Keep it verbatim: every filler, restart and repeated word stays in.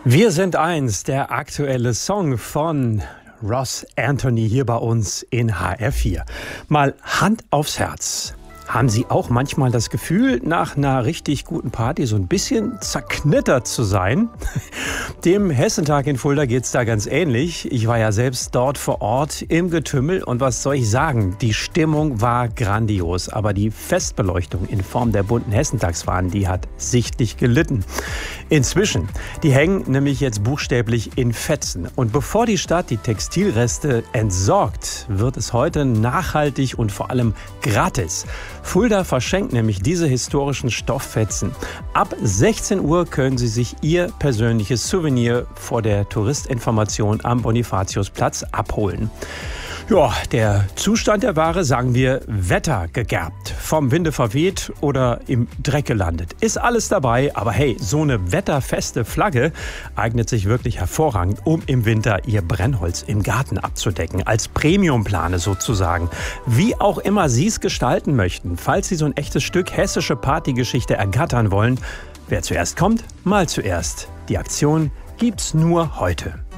Wir sind eins, der aktuelle Song von Ross Anthony hier bei uns in H R vier. Mal Hand aufs Herz. Haben Sie auch manchmal das Gefühl, nach einer richtig guten Party so ein bisschen zerknittert zu sein? Dem Hessentag in Fulda geht's da ganz ähnlich. Ich war ja selbst dort vor Ort im Getümmel und was soll ich sagen? Die Stimmung war grandios, aber die Festbeleuchtung in Form der bunten Hessentagsfahnen, die hat sichtlich gelitten. Inzwischen, die hängen nämlich jetzt buchstäblich in Fetzen. Und bevor die Stadt die Textilreste entsorgt, wird es heute nachhaltig und vor allem gratis. Fulda verschenkt nämlich diese historischen Stofffetzen. Ab sechzehn Uhr können Sie sich Ihr persönliches Souvenir vor der Touristinformation am Bonifatiusplatz abholen. Ja, der Zustand der Ware, sagen wir, wettergegerbt, vom Winde verweht oder im Dreck gelandet. Ist alles dabei, aber hey, so eine wetterfeste Flagge eignet sich wirklich hervorragend, um im Winter Ihr Brennholz im Garten abzudecken, als Premiumplane sozusagen. Wie auch immer Sie es gestalten möchten, falls Sie so ein echtes Stück hessische Partygeschichte ergattern wollen, wer zuerst kommt, mal zuerst. Die Aktion gibt's nur heute.